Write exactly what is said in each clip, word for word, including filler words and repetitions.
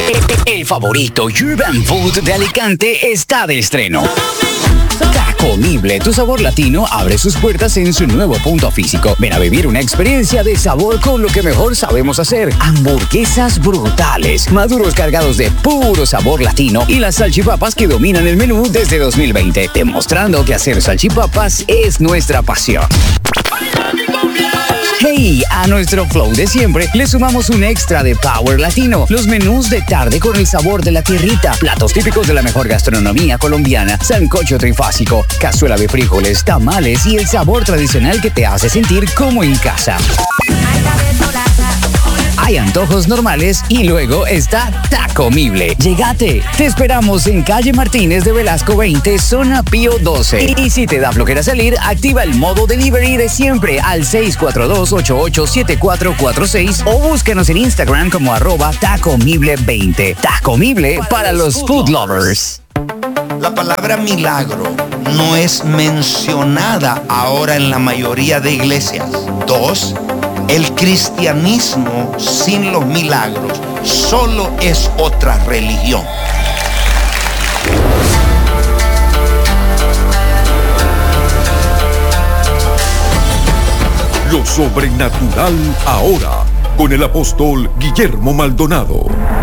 El favorito Urban Food de Alicante está de estreno. Tacomible, tu sabor latino, abre sus puertas en su nuevo punto físico. Ven a vivir una experiencia de sabor con lo que mejor sabemos hacer. Hamburguesas brutales, maduros cargados de puro sabor latino y las salchipapas que dominan el menú desde dos mil veinte, demostrando que hacer salchipapas es nuestra pasión. Hey, a nuestro flow de siempre le sumamos un extra de Power Latino. Los menús de tarde con el sabor de la tierrita, platos típicos de la mejor gastronomía colombiana, sancocho trifásico, cazuela de frijoles, tamales y el sabor tradicional que te hace sentir como en casa. Hay antojos normales y luego está Tacomible. Llegate. Te esperamos en calle Martínez de Velasco veinte, zona Pío doce. Y si te da flojera salir, activa el modo delivery de siempre al seis cuatro dos, ocho ocho siete cuatro cuatro seis o búscanos en Instagram como arroba Tacomible veinte. Tacomible para los food lovers. La palabra milagro no es mencionada ahora en la mayoría de iglesias. Dos, el cristianismo sin los milagros solo es otra religión. Lo sobrenatural ahora, con el apóstol Guillermo Maldonado.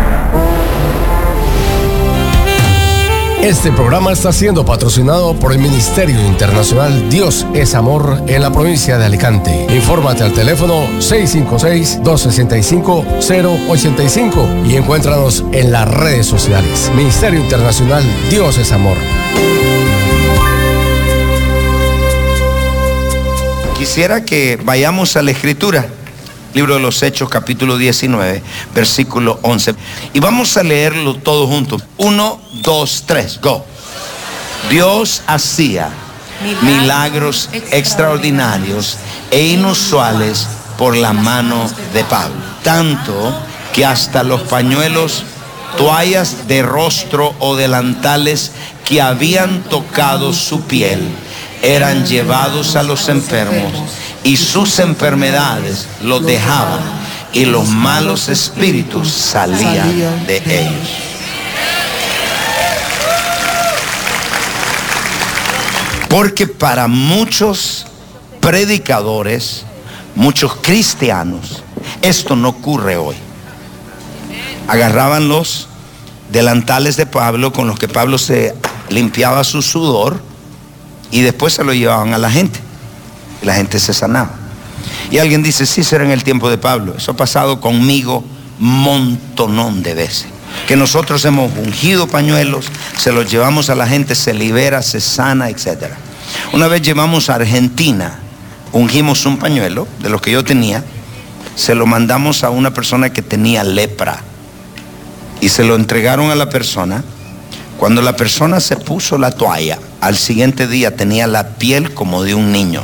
Este programa está siendo patrocinado por el Ministerio Internacional Dios es Amor en la provincia de Alicante. Infórmate al teléfono seis cinco seis, dos seis cinco, cero ocho cinco y encuéntranos en las redes sociales. Ministerio Internacional Dios es Amor. Quisiera que vayamos a la Escritura. Libro de los Hechos, capítulo diecinueve, versículo once. Y vamos a leerlo todos juntos. Uno, dos, tres, go. Dios hacía milagros extraordinarios e inusuales por la mano de Pablo. Tanto que hasta los pañuelos, toallas de rostro o delantales que habían tocado su piel eran llevados a los enfermos y sus enfermedades los dejaban y los malos espíritus salían de ellos. Porque para muchos predicadores, muchos cristianos, esto no ocurre hoy. Agarraban los delantales de Pablo con los que Pablo se limpiaba su sudor y después se lo llevaban a la gente. Y la gente se sanaba. Y alguien dice, sí, será en el tiempo de Pablo. Eso ha pasado conmigo montonón de veces. Que nosotros hemos ungido pañuelos, se los llevamos a la gente, se libera, se sana, etcétera. Una vez llevamos a Argentina, ungimos un pañuelo, de los que yo tenía, se lo mandamos a una persona que tenía lepra. Y se lo entregaron a la persona. Cuando la persona se puso la toalla, al siguiente día tenía la piel como de un niño.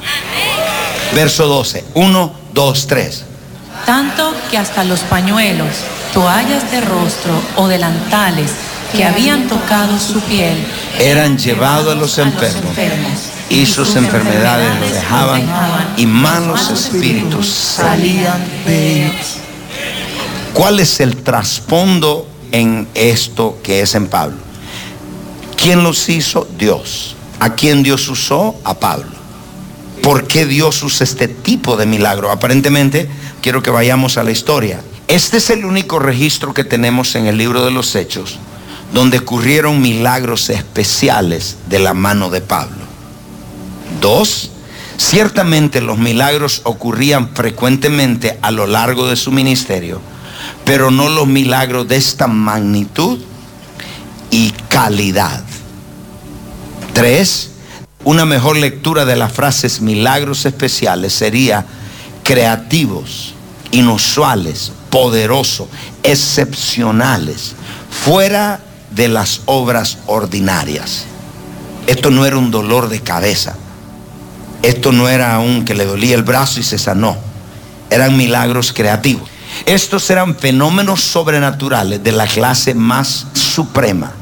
Verso doce, uno, dos, tres. Tanto que hasta los pañuelos, toallas de rostro o delantales que habían tocado su piel eran llevados a los enfermos y sus enfermedades lo dejaban y malos espíritus salían de ellos. ¿Cuál es el trasfondo en esto que es en Pablo? ¿Quién los hizo? Dios. ¿A quién Dios usó? A Pablo. ¿Por qué Dios usa este tipo de milagro? Aparentemente, quiero que vayamos a la historia. Este es el único registro que tenemos en el libro de los Hechos donde ocurrieron milagros especiales de la mano de Pablo. Dos, ciertamente los milagros ocurrían frecuentemente a lo largo de su ministerio, pero no los milagros de esta magnitud y calidad. Tres, una mejor lectura de las frases milagros especiales sería creativos, inusuales, poderosos, excepcionales, fuera de las obras ordinarias. Esto no era un dolor de cabeza. Esto no era un que le dolía el brazo y se sanó. Eran milagros creativos. Estos eran fenómenos sobrenaturales de la clase más suprema.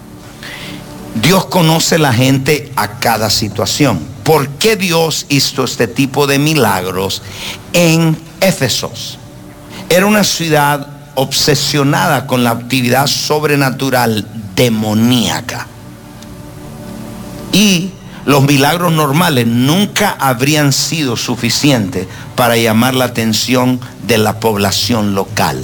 Dios conoce la gente a cada situación. ¿Por qué Dios hizo este tipo de milagros en Éfeso? Era una ciudad obsesionada con la actividad sobrenatural demoníaca. Y los milagros normales nunca habrían sido suficientes para llamar la atención de la población local.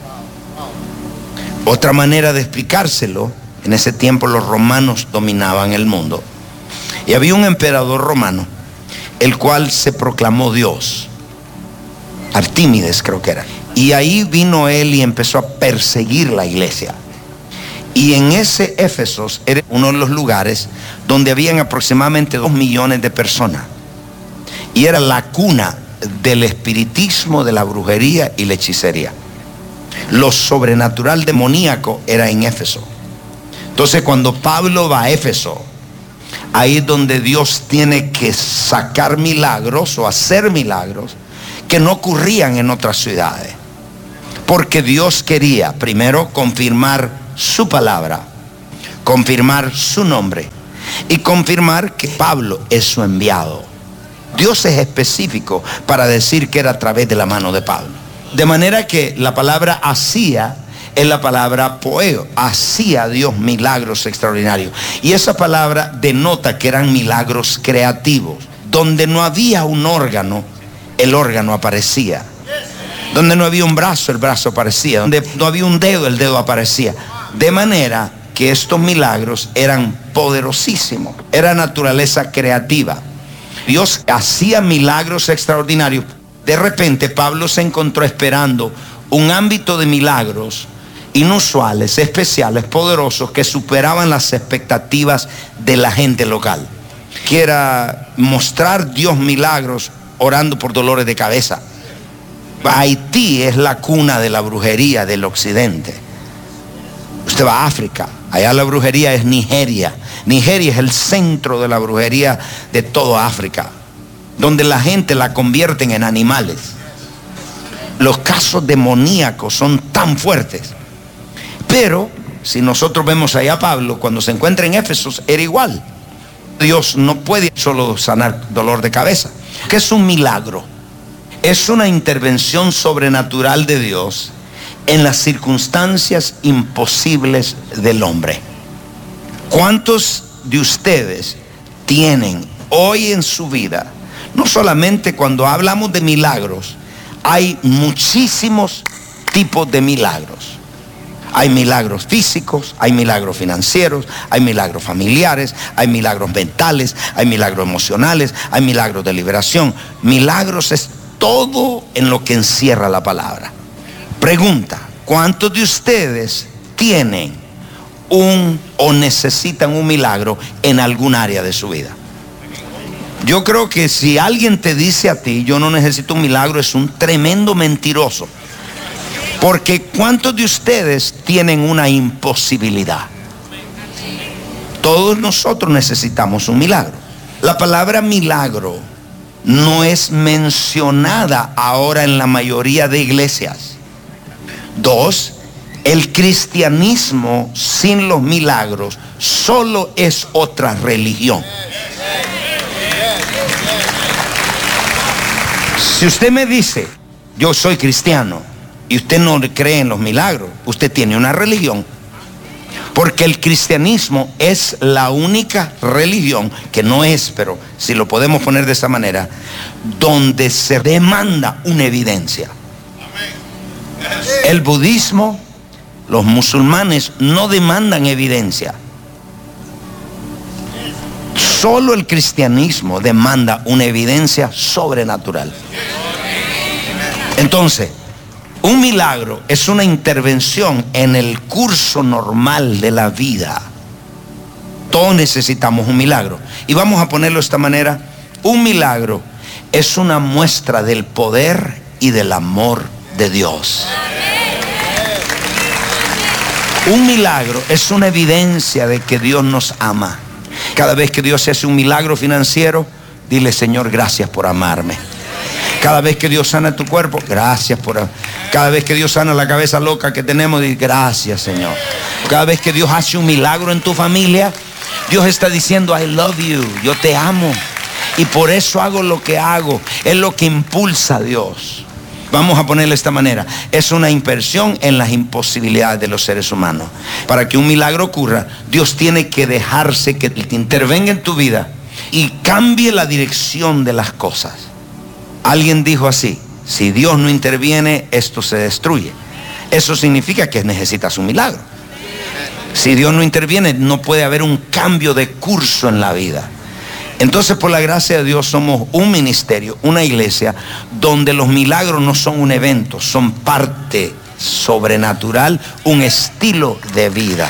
Otra manera de explicárselo: en ese tiempo los romanos dominaban el mundo. Y había un emperador romano, el cual se proclamó Dios. Artímides creo que era. Y ahí vino él y empezó a perseguir la iglesia. Y en ese Éfeso era uno de los lugares donde habían aproximadamente dos millones de personas. Y era la cuna del espiritismo, de la brujería y la hechicería. Lo sobrenatural demoníaco era en Éfeso. Entonces cuando Pablo va a Éfeso, ahí es donde Dios tiene que sacar milagros o hacer milagros que no ocurrían en otras ciudades. Porque Dios quería primero confirmar su palabra, confirmar su nombre y confirmar que Pablo es su enviado. Dios es específico para decir que era a través de la mano de Pablo. De manera que la palabra hacía es la palabra poeo. Hacía Dios milagros extraordinarios. Y esa palabra denota que eran milagros creativos. Donde no había un órgano, el órgano aparecía. Donde no había un brazo, el brazo aparecía. Donde no había un dedo, el dedo aparecía. De manera que estos milagros eran poderosísimos. Era naturaleza creativa. Dios hacía milagros extraordinarios. De repente Pablo se encontró esperando un ámbito de milagros inusuales, especiales, poderosos, que superaban las expectativas de la gente local. Que era mostrar Dios milagros orando por dolores de cabeza. Haití es la cuna de la brujería del occidente. Usted va a África, allá la brujería es Nigeria. Nigeria es el centro de la brujería de toda África, donde la gente la convierten en animales. Los casos demoníacos son tan fuertes. Pero si nosotros vemos allá a Pablo, cuando se encuentra en Éfeso, era igual. Dios no puede solo sanar dolor de cabeza. ¿Qué es un milagro? Es una intervención sobrenatural de Dios en las circunstancias imposibles del hombre. ¿Cuántos de ustedes tienen hoy en su vida, no solamente cuando hablamos de milagros, hay muchísimos tipos de milagros? Hay milagros físicos, hay milagros financieros, hay milagros familiares, hay milagros mentales, hay milagros emocionales, hay milagros de liberación. Milagros es todo en lo que encierra la palabra. Pregunta: ¿cuántos de ustedes tienen un o necesitan un milagro en algún área de su vida? Yo creo que si alguien te dice a ti, yo no necesito un milagro, es un tremendo mentiroso. Porque ¿cuántos de ustedes tienen una imposibilidad? Todos nosotros necesitamos un milagro. La palabra milagro no es mencionada ahora en la mayoría de iglesias. Dos, el cristianismo sin los milagros solo es otra religión. Si usted me dice, yo soy cristiano, y usted no cree en los milagros, usted tiene una religión. Porque el cristianismo es la única religión, que no es, pero si lo podemos poner de esa manera, donde se demanda una evidencia. El budismo, los musulmanes no demandan evidencia. Solo el cristianismo demanda una evidencia sobrenatural. Entonces, un milagro es una intervención en el curso normal de la vida. Todos necesitamos un milagro. Y vamos a ponerlo de esta manera: un milagro es una muestra del poder y del amor de Dios. Un milagro es una evidencia de que Dios nos ama. Cada vez que Dios hace un milagro financiero, dile: Señor, gracias por amarme. Cada vez que Dios sana tu cuerpo, gracias por... Cada vez que Dios sana la cabeza loca que tenemos, di gracias, Señor. Cada vez que Dios hace un milagro en tu familia, Dios está diciendo: I love you, yo te amo. Y por eso hago lo que hago. Es lo que impulsa a Dios. Vamos a ponerle de esta manera. Es una inversión en las imposibilidades de los seres humanos. Para que un milagro ocurra, Dios tiene que dejarse que intervenga en tu vida y cambie la dirección de las cosas. Alguien dijo así: si Dios no interviene, esto se destruye. Eso significa que necesitas un milagro. Si Dios no interviene, no puede haber un cambio de curso en la vida. Entonces, por la gracia de Dios, somos un ministerio, una iglesia, donde los milagros no son un evento, son parte sobrenatural, un estilo de vida.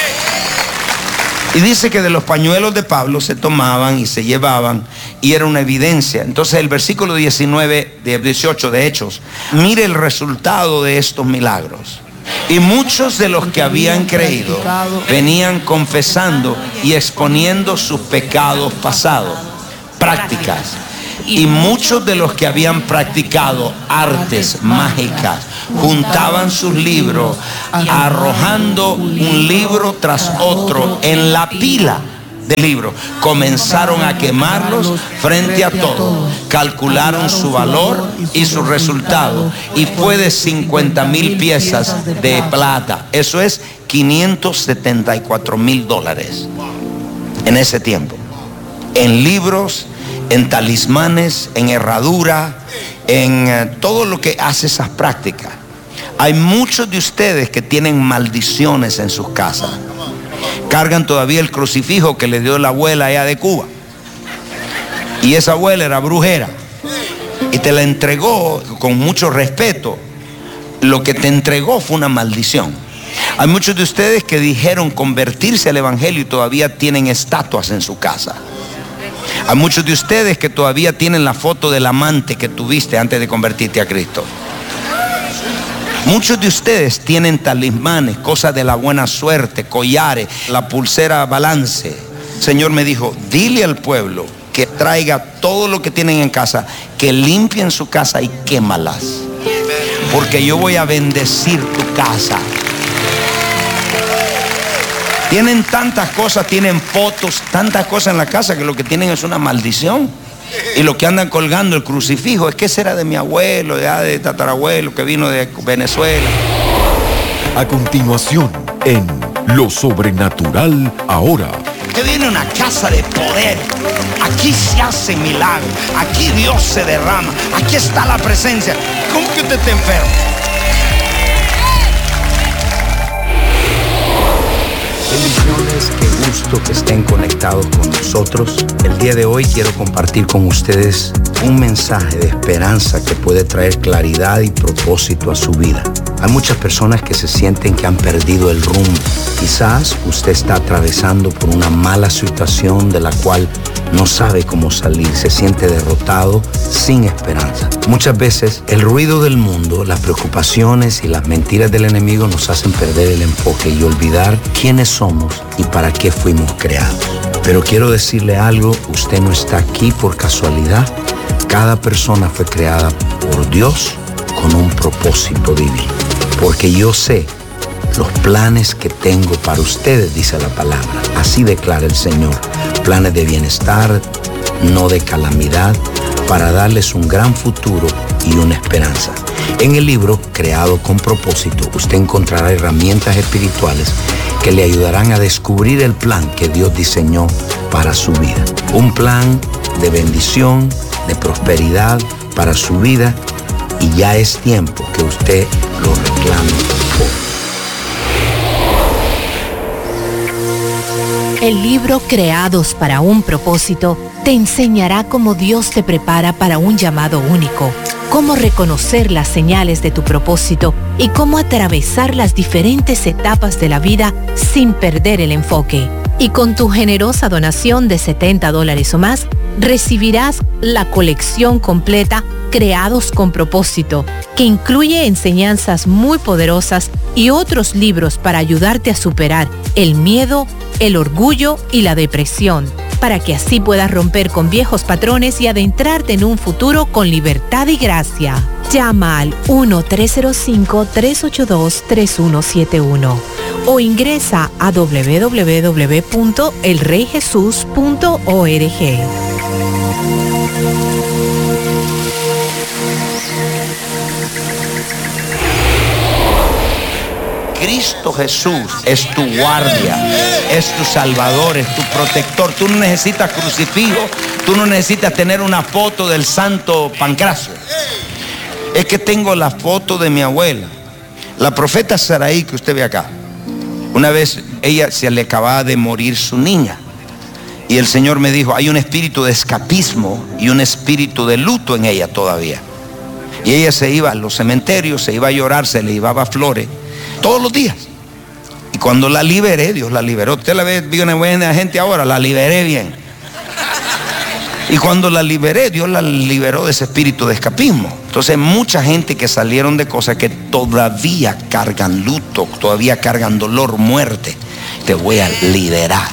Y dice que de los pañuelos de Pablo se tomaban y se llevaban, y era una evidencia. Entonces el versículo diecinueve, dieciocho de Hechos, mire el resultado de estos milagros. Y muchos de los que habían creído venían confesando y exponiendo sus pecados pasados, prácticas. Y muchos de los que habían practicado artes mágicas juntaban sus libros, arrojando un libro tras otro en la pila de libros. Comenzaron a quemarlos frente a todos. Calcularon su valor y su resultado, y fue de cincuenta mil piezas de plata. Eso es quinientos setenta y cuatro mil dólares en ese tiempo, en libros, en talismanes, en herradura, en uh, todo lo que hace esas prácticas. Hay muchos de ustedes que tienen maldiciones en sus casas. Cargan todavía el crucifijo que le dio la abuela allá de Cuba. Y esa abuela era brujera. Y te la entregó con mucho respeto. Lo que te entregó fue una maldición. Hay muchos de ustedes que dijeron convertirse al evangelio y todavía tienen estatuas en su casa. Hay muchos de ustedes que todavía tienen la foto del amante que tuviste antes de convertirte a Cristo. Muchos de ustedes tienen talismanes, cosas de la buena suerte, collares, la pulsera balance. El Señor me dijo: dile al pueblo que traiga todo lo que tienen en casa, que limpien su casa y quémalas, porque yo voy a bendecir tu casa. Tienen tantas cosas, tienen fotos, tantas cosas en la casa, que lo que tienen es una maldición. Y lo que andan colgando el crucifijo es que ese era de mi abuelo, ya de tatarabuelo, que vino de Venezuela. A continuación, en Lo Sobrenatural Ahora. Que viene una casa de poder. Aquí se hace milagro. Aquí Dios se derrama. Aquí está la presencia. ¿Cómo que usted está enfermo? Bendiciones, qué gusto que estén conectados con nosotros. El día de hoy quiero compartir con ustedes un mensaje de esperanza que puede traer claridad y propósito a su vida. Hay muchas personas que se sienten que han perdido el rumbo. Quizás usted está atravesando por una mala situación de la cual no sabe cómo salir, se siente derrotado, sin esperanza. Muchas veces el ruido del mundo, las preocupaciones y las mentiras del enemigo nos hacen perder el enfoque y olvidar quiénes somos y para qué fuimos creados. Pero quiero decirle algo: usted no está aquí por casualidad. Cada persona fue creada por Dios con un propósito divino. Porque yo sé los planes que tengo para ustedes, dice la palabra. Así declara el Señor: planes de bienestar, no de calamidad, para darles un gran futuro y una esperanza. En el libro Creado con Propósito, usted encontrará herramientas espirituales que le ayudarán a descubrir el plan que Dios diseñó para su vida. Un plan de bendición, de prosperidad para su vida, y ya es tiempo que usted lo reclame hoy. El libro Creados para un Propósito te enseñará cómo Dios te prepara para un llamado único, cómo reconocer las señales de tu propósito y cómo atravesar las diferentes etapas de la vida sin perder el enfoque. Y con tu generosa donación de setenta dólares o más, recibirás la colección completa Creados con Propósito, que incluye enseñanzas muy poderosas y otros libros para ayudarte a superar el miedo, el orgullo y la depresión, para que así puedas romper con viejos patrones y adentrarte en un futuro con libertad y gracia. Llama al uno tres cero cinco, tres ocho dos, tres uno siete uno o ingresa a doble u doble u doble u punto el rey jesús punto org. Cristo Jesús es tu guardia, es tu salvador, es tu protector. Tú no necesitas crucifijo, tú no necesitas tener una foto del santo Pancracio. Es que tengo la foto de mi abuela, la profeta Saraí, que usted ve acá. Una vez ella se le acababa de morir su niña. Y el Señor me dijo, hay un espíritu de escapismo y un espíritu de luto en ella todavía. Y ella se iba a los cementerios, se iba a llorar, se le llevaba flores todos los días. Y cuando la liberé, Dios la liberó. Usted la ve, vio una buena gente ahora, la liberé bien. Y cuando la liberé, Dios la liberó de ese espíritu de escapismo. Entonces mucha gente que salieron de cosas que todavía cargan luto, todavía cargan dolor, muerte. Te voy a liberar.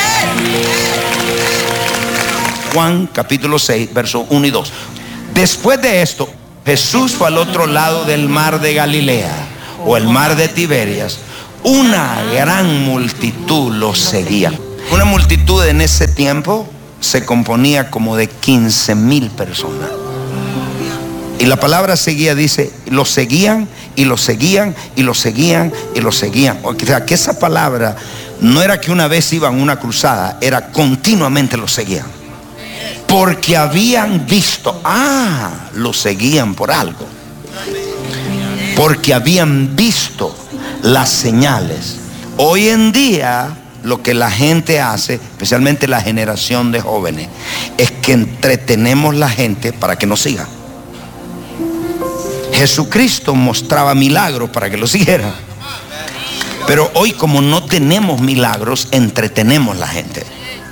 Juan capítulo seis, versos uno y dos. Después de esto, Jesús fue al otro lado del mar de Galilea, o el mar de Tiberias. Una gran multitud los seguía. Una multitud en ese tiempo se componía como de quince mil personas. Y la palabra seguía dice, los seguían y los seguían y los seguían y los seguían. O sea, que esa palabra no era que una vez iban a una cruzada, era continuamente los seguían. Porque habían visto, ah, los seguían por algo. Porque habían visto las señales. Hoy en día lo que la gente hace, especialmente la generación de jóvenes, es que entretenemos la gente para que nos siga. Jesucristo mostraba milagros para que lo siguieran. Pero hoy, como no tenemos milagros, entretenemos la gente.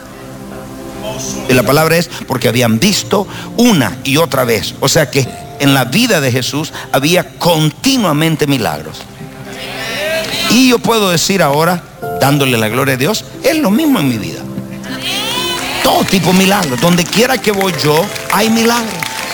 Y la palabra es porque habían visto una y otra vez. O sea que en la vida de Jesús había continuamente milagros. Y yo puedo decir ahora, dándole la gloria a Dios, es lo mismo en mi vida. Todo tipo de milagros. Donde quiera que voy yo, hay milagros.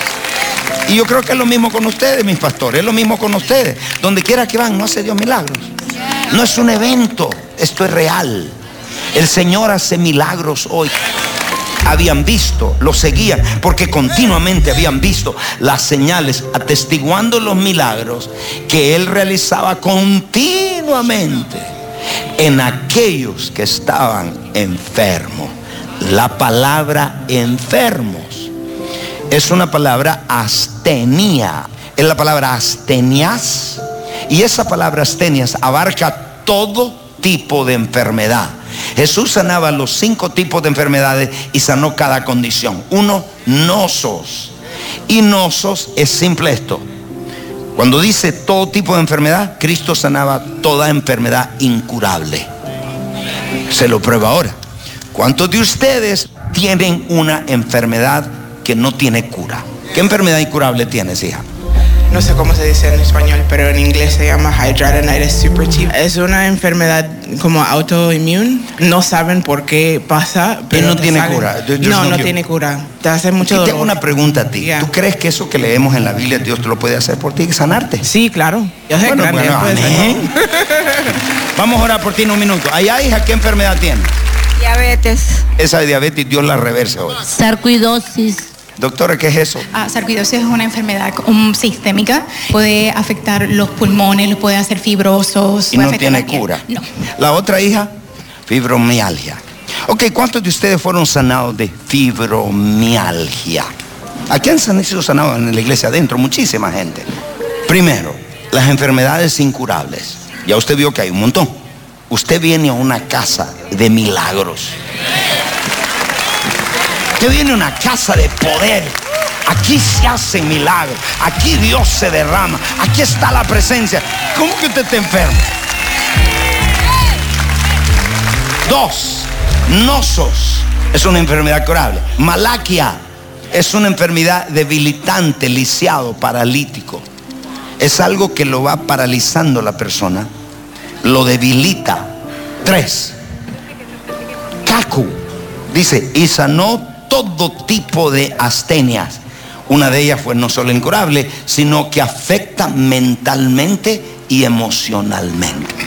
Y yo creo que es lo mismo con ustedes, mis pastores. Es lo mismo con ustedes. Donde quiera que van, no hace Dios milagros. No es un evento, esto es real. El Señor hace milagros hoy. Habían visto, lo seguían, porque continuamente habían visto las señales, atestiguando los milagros que Él realizaba continuamente en aquellos que estaban enfermos. La palabra enfermos es una palabra astenia, es la palabra astenias, y esa palabra astenias abarca todo tipo de enfermedad. Jesús sanaba los cinco tipos de enfermedades y sanó cada condición. Uno, nosos. Y nosos es simple esto. Cuando dice todo tipo de enfermedad, Cristo sanaba toda enfermedad incurable. Se lo prueba ahora. ¿Cuántos de ustedes tienen una enfermedad que no tiene cura? ¿Qué enfermedad incurable tienes, hija? No sé cómo se dice en español, pero en inglés se llama hidradenitis suppurativa. Es una enfermedad como autoinmune. No saben por qué pasa, pero no tiene salen. cura. There's no, no, no tiene cura. Te hace mucho dolor. Y tengo una pregunta a ti. Yeah. ¿Tú crees que eso que leemos en la Biblia, Dios te lo puede hacer por ti y sanarte? Sí, claro. Yo sé, bueno, grande, bueno, amén. Vamos a orar por ti en un minuto. Allá, hija, ¿qué enfermedad tiene? Diabetes. Esa de diabetes, Dios la reverse hoy. Sarcoidosis. Doctora, ¿qué es eso? Ah, sarcoidosis es una enfermedad um, sistémica. Puede afectar los pulmones, los puede hacer fibrosos. Y no tiene cura. No. La otra hija, fibromialgia. Ok, ¿cuántos de ustedes fueron sanados de fibromialgia? ¿A quién han sido sanados en la iglesia adentro? Muchísima gente. Primero, las enfermedades incurables. Ya usted vio que hay un montón. Usted viene a una casa de milagros. Usted viene a una casa de poder. Aquí se hacen milagros. Aquí Dios se derrama. Aquí está la presencia. ¿Cómo que usted está enfermo? Dos, nosos es una enfermedad curable. Malaquia es una enfermedad debilitante, lisiado, paralítico. Es algo que lo va paralizando la persona, lo debilita. Tres, cacu dice, y sanó todo tipo de astenias. Una de ellas fue no solo incurable, sino que afecta mentalmente y emocionalmente.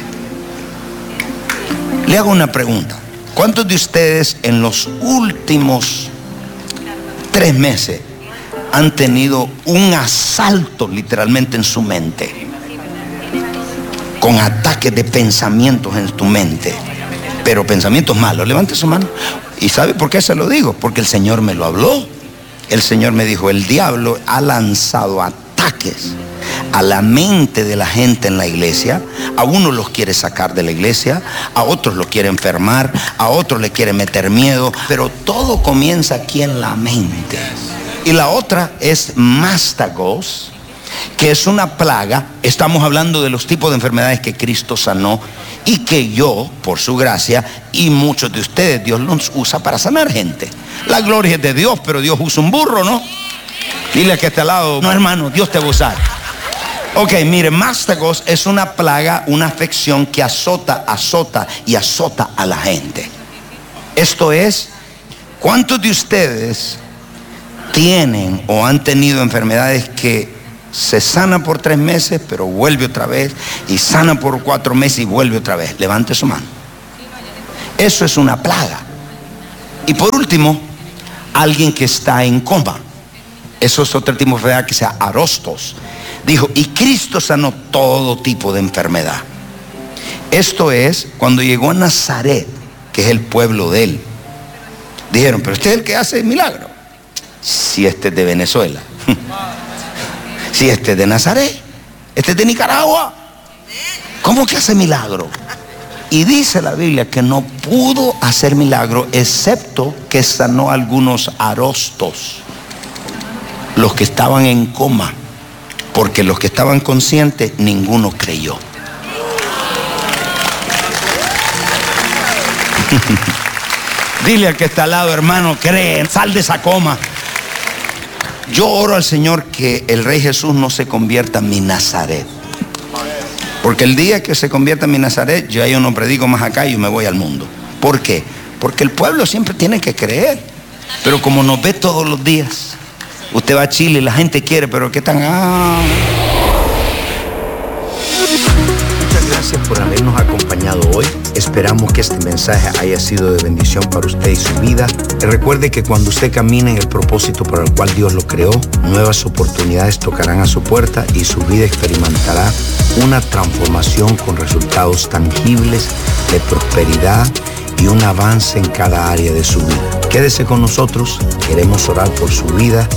Le hago una pregunta. ¿Cuántos de ustedes en los últimos tres meses han tenido un asalto literalmente en su mente? con ataques de pensamientos en tu mente, pero pensamientos malos. Levante su mano. ¿Y sabe por qué se lo digo? Porque el Señor me lo habló. El Señor me dijo, el diablo ha lanzado ataques a la mente de la gente en la iglesia. A unos los quiere sacar de la iglesia, a otros los quiere enfermar, a otros le quiere meter miedo, pero todo comienza aquí en la mente. Y la otra es mástagos, que es una plaga. Estamos hablando de los tipos de enfermedades que Cristo sanó y que yo, por su gracia, y muchos de ustedes, Dios los usa para sanar gente. La gloria es de Dios, pero Dios usa un burro, ¿no? Dile a que está al lado, no hermano, Dios te va a usar. Ok, mire, mástagos es una plaga, una afección que azota, azota y azota a la gente. Esto es, ¿cuántos de ustedes tienen o han tenido enfermedades que se sana por tres meses, pero vuelve otra vez, y sana por cuatro meses y vuelve otra vez? Levante su mano. Eso es una plaga. Y por último, alguien que está en coma. Eso es otro tipo de enfermedad que se llama arostos. Dijo, y Cristo sanó todo tipo de enfermedad. Esto es, cuando llegó a Nazaret, que es el pueblo de él, dijeron, pero este es el que hace el milagro. Si este es de Venezuela, si este es de Nazaret, este es de Nicaragua, ¿cómo que hace milagro? Y dice la Biblia que no pudo hacer milagro, excepto que sanó a algunos arostos, los que estaban en coma, porque los que estaban conscientes, ninguno creyó. Dile al que está al lado, hermano, cree, sal de esa coma. Yo oro al Señor que el Rey Jesús no se convierta en mi Nazaret. Porque el día que se convierta en mi Nazaret, yo, yo no predico más acá y yo me voy al mundo. ¿Por qué? Porque el pueblo siempre tiene que creer. Pero como nos ve todos los días, usted va a Chile y la gente quiere, pero ¿qué tan? Ah. Muchas gracias por habernos acompañado hoy. Esperamos que este mensaje haya sido de bendición para usted y su vida. Y recuerde que cuando usted camine en el propósito por el cual Dios lo creó, nuevas oportunidades tocarán a su puerta y su vida experimentará una transformación con resultados tangibles de prosperidad y un avance en cada área de su vida. Quédese con nosotros, queremos orar por su vida